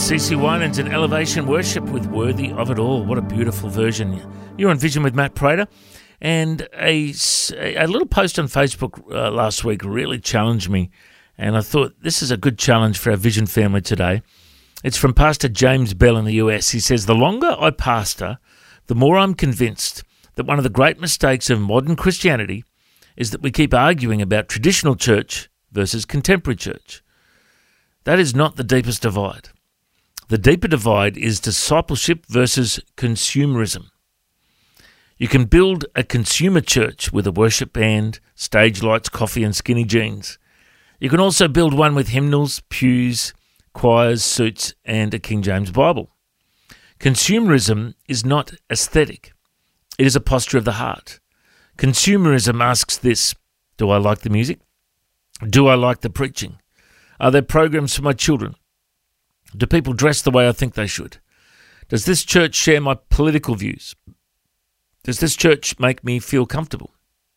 CeCe Winans and Elevation Worship with Worthy of It All. What a beautiful version. You're on Vision with Matt Prater. And a little post on Facebook last week really challenged me. And I thought this is a good challenge for our Vision family today. It's from Pastor James Bell in the US. He says, "The longer I pastor, the more I'm convinced that one of the great mistakes of modern Christianity is that we keep arguing about traditional church versus contemporary church. That is not the deepest divide. The deeper divide is discipleship versus consumerism. You can build a consumer church with a worship band, stage lights, coffee and skinny jeans. You can also build one with hymnals, pews, choirs, suits and a King James Bible. Consumerism is not aesthetic. It is a posture of the heart. Consumerism asks this: do I like the music? Do I like the preaching? Are there programs for my children? Do people dress the way I think they should? Does this church share my political views? Does this church make me feel comfortable?"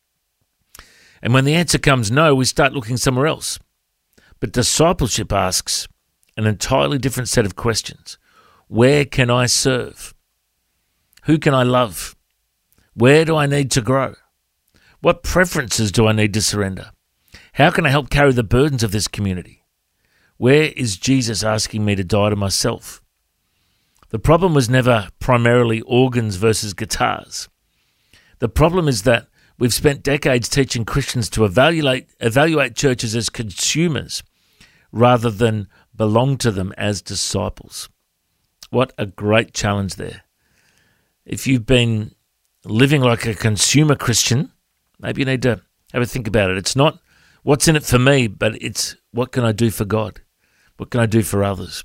And when the answer comes no, we start looking somewhere else. But discipleship asks an entirely different set of questions. Where can I serve? Who can I love? Where do I need to grow? What preferences do I need to surrender? How can I help carry the burdens of this community? Where is Jesus asking me to die to myself? The problem was never primarily organs versus guitars. The problem is that we've spent decades teaching Christians to evaluate churches as consumers rather than belong to them as disciples. What a great challenge there. If you've been living like a consumer Christian, maybe you need to have a think about it. It's not what's in it for me, but it's what can I do for God? What can I do for others?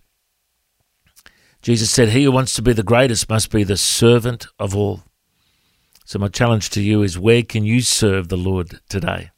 Jesus said, "He who wants to be the greatest must be the servant of all." So my challenge to you is, where can you serve the Lord today?